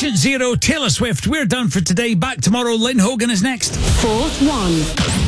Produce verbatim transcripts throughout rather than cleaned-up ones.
Patient Zero, Taylor Swift. We're done for today. Back tomorrow. Lynn Hogan is next. Fourth one.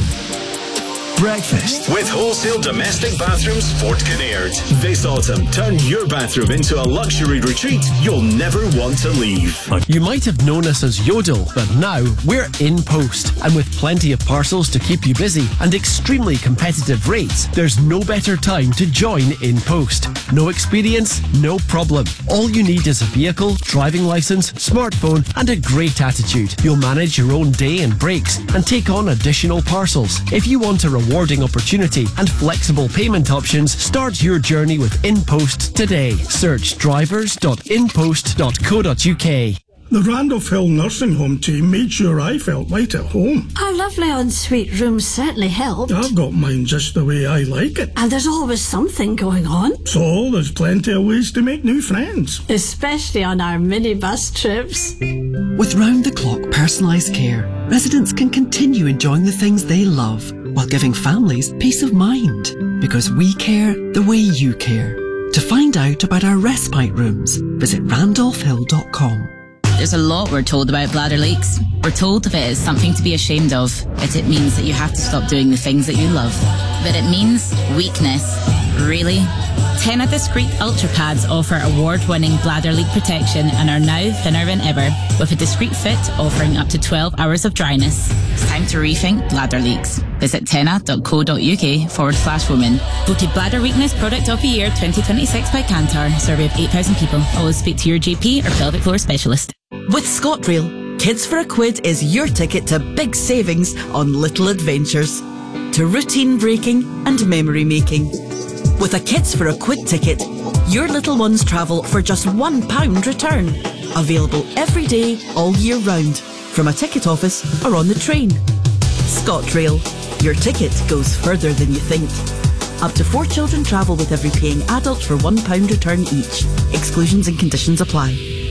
Breakfast with Wholesale Domestic Bathrooms Fort Kinnaird. This autumn, turn your bathroom into a luxury retreat you'll never want to leave. You might have known us as Yodel, but now we're In Post. And with plenty of parcels to keep you busy and extremely competitive rates, there's no better time to join In Post. No experience, no problem. All you need is a vehicle, driving licence, smartphone and a great attitude. You'll manage your own day and breaks and take on additional parcels. If you want a rewarding opportunity and flexible payment options, start your journey with In Post today. Search drivers dot in post dot co dot uk. The Randolph Hill Nursing Home team made sure I felt right at home. Our lovely ensuite rooms certainly helped. I've got mine just the way I like it. And there's always something going on. So there's plenty of ways to make new friends. Especially on our minibus trips. With round-the-clock personalised care, residents can continue enjoying the things they love while giving families peace of mind. Because we care the way you care. To find out about our respite rooms, visit randolph hill dot com. There's a lot we're told about bladder leaks. We're told if it is something to be ashamed of, that it means that you have to stop doing the things that you love. But it means weakness. Really? Tena Discreet Ultra Pads offer award-winning bladder leak protection and are now thinner than ever, with a discreet fit offering up to twelve hours of dryness. It's time to rethink bladder leaks. Visit tena dot co dot uk forward slash women. Voted Bladder Weakness Product of the Year twenty twenty-six by Kantar. Survey of eight thousand people. Always speak to your G P or pelvic floor specialist. With ScotRail, Kids for a Quid is your ticket to big savings on little adventures, to routine breaking and memory making. With a Kids for a Quid ticket, your little ones travel for just one pound return. Available every day, all year round, from a ticket office or on the train. ScotRail, your ticket goes further than you think. Up to four children travel with every paying adult for one pound return each. Exclusions and conditions apply.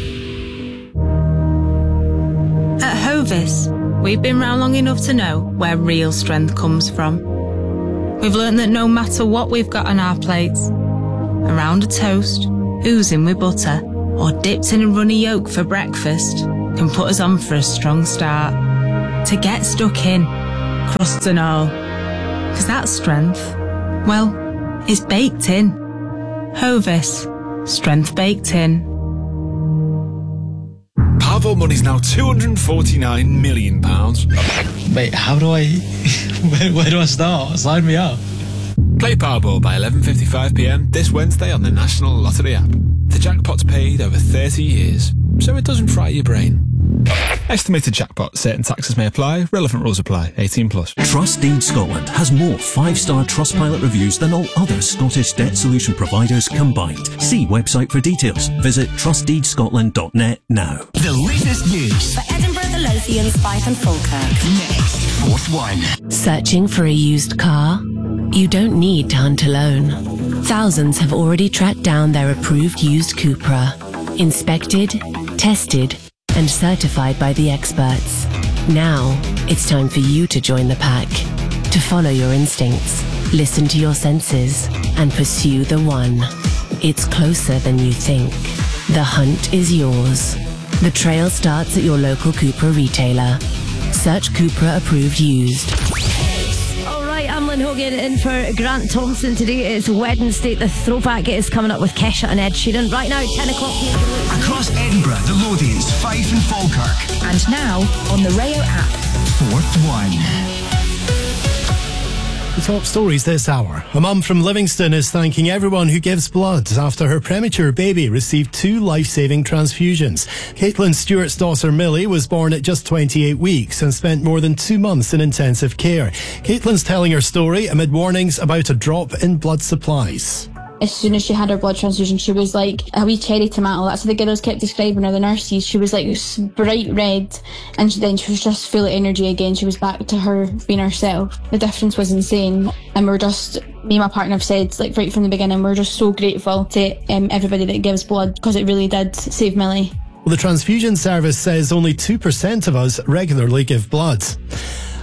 At Hovis, we've been round long enough to know where real strength comes from. We've learned that no matter what we've got on our plates, around a toast, oozing with butter, or dipped in a runny yolk for breakfast, can put us on for a strong start. To get stuck in, crusts and all. Because that strength, well, it's baked in. Hovis, strength baked in. Powerball money's now two hundred forty-nine million pounds. Wait, how do I... where, where do I start? Sign me up. Play Powerball by eleven fifty-five p m this Wednesday on the National Lottery app. The jackpot's paid over thirty years, so it doesn't fry your brain. Estimated jackpot. Certain taxes may apply. Relevant rules apply. eighteen plus. Trustdeed Scotland has more five-star Trustpilot reviews than all other Scottish debt solution providers combined. See website for details. Visit trustdeed scotland dot net now. The latest news For Edinburgh, the Lothians, Fife and Falkirk. next. Fourth one. Searching for a used car? You don't need to hunt alone. Thousands have already tracked down their approved used Cupra. Inspected, tested, and certified by the experts. Now, it's time for you to join the pack. To follow your instincts, listen to your senses, and pursue the one. It's closer than you think. The hunt is yours. The trail starts at your local Cupra retailer. Search Cupra approved used. Alright, I'm Lynn Hogan in for Grant Thompson today. It's Wednesday. The throwback is coming up with Kesha and Ed Sheeran. Right now, ten o'clock. Across Edinburgh, the Lothians, Fife and Falkirk. And now on the Rayo app. Fourth one. The top stories this hour. A mum from Livingston is thanking everyone who gives blood after her premature baby received two life-saving transfusions. Caitlin Stewart's daughter Millie was born at just twenty-eight weeks and spent more than two months in intensive care. Caitlin's telling her story amid warnings about a drop in blood supplies. As soon as she had her blood transfusion, she was like a wee cherry tomato. That's what the girls kept describing her, the nurses. She was like bright red, and then she was just full of energy again. She was back to her being herself. The difference was insane, and we're just, me and my partner have said, like right from the beginning, we're just so grateful to um, everybody that gives blood, because it really did save Millie. Well, the transfusion service says only two percent of us regularly give blood.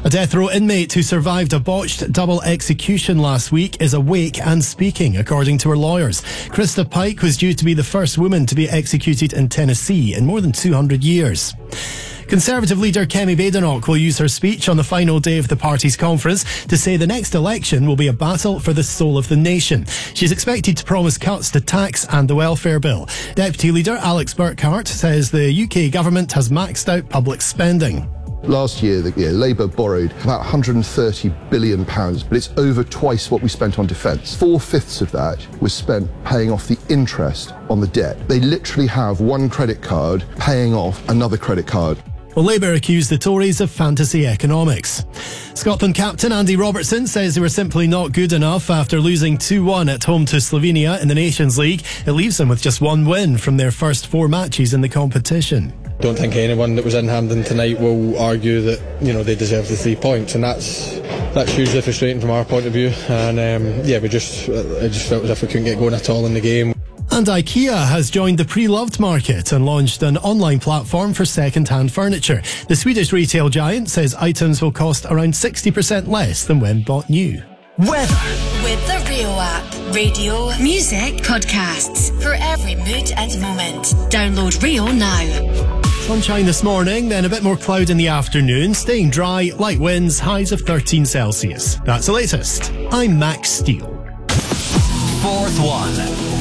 A death row inmate who survived a botched double execution last week is awake and speaking, according to her lawyers. Krista Pike was due to be the first woman to be executed in Tennessee in more than two hundred years. Conservative leader Kemi Badenoch will use her speech on the final day of the party's conference to say the next election will be a battle for the soul of the nation. She's expected to promise cuts to tax and the welfare bill. Deputy Leader Alex Burkhart says the U K government has maxed out public spending. Last year, the, yeah, Labour borrowed about one hundred thirty billion pounds, but it's over twice what we spent on defence. Four-fifths of that was spent paying off the interest on the debt. They literally have one credit card paying off another credit card. Well, Labour accused the Tories of fantasy economics. Scotland captain Andy Robertson says they were simply not good enough after losing two one at home to Slovenia in the Nations League. It leaves them with just one win from their first four matches in the competition. Don't think anyone that was in Hampden tonight will argue that, you know, they deserve the three points, and that's that's hugely frustrating from our point of view. And um, yeah, we just I just felt as if we couldn't get going at all in the game. And IKEA has joined the Pre-Loved market and launched an online platform for second-hand furniture. The Swedish retail giant says items will cost around sixty percent less than when bought new. Weather. With the Rio app. Radio, music, podcasts. For every mood and moment. Download Rio now. Sunshine this morning, then a bit more cloud in the afternoon. Staying dry, light winds, highs of thirteen Celsius. That's the latest. I'm Max Steele. Fourth one.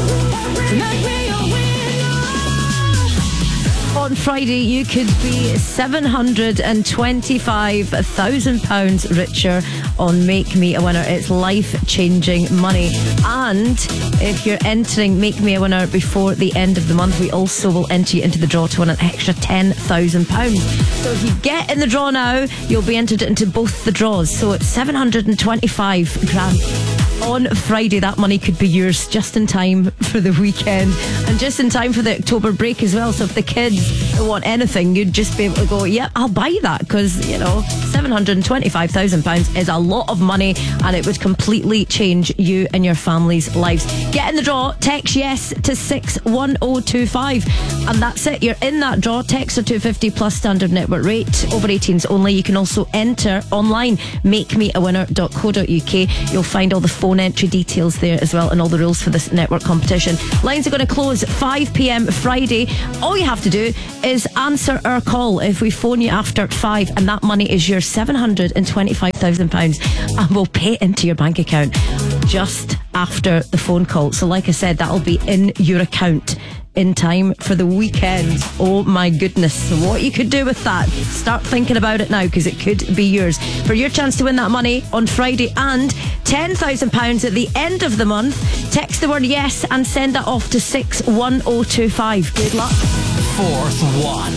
On Friday, you could be seven hundred twenty-five thousand pounds richer on Make Me a Winner. It's life-changing money. And if you're entering Make Me a Winner before the end of the month, we also will enter you into the draw to win an extra ten thousand pounds. So if you get in the draw now, you'll be entered into both the draws. So it's seven hundred twenty-five grand. On Friday, that money could be yours just in time for the weekend and just in time for the October break as well. So if the kids want anything, you'd just be able to go, yep, I'll buy that, because, you know, seven hundred twenty-five thousand pounds is a lot of money and it would completely change you and your family's lives. Get in the draw, text yes to six one oh two five, and that's it. You're in that draw. Text are two fifty plus standard network rate, over eighteens only. You can also enter online, make me a winner dot co dot uk. You'll find all the phone entry details there as well and all the rules for this network competition. Lines are going to close five p.m. Friday. All you have to do is answer our call if we phone you after five, and that money is your seven hundred twenty-five thousand pounds, and we'll pay it into your bank account just after the phone call. So like I said, that'll be in your account in time for the weekend. Oh my goodness, what you could do with that. Start thinking about it now, because it could be yours. For your chance to win that money on Friday and ten thousand pounds at the end of the month, text the word yes and send that off to six one oh two five. Good luck. Fourth one.